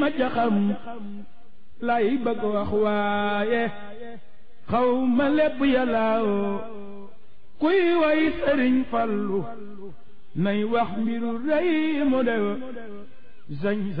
ma jaxam lay bëgg wax waaye xaw ma lépp yàllaaw kuy way sëriñ Fallu nay wax mbiru rëy mu dew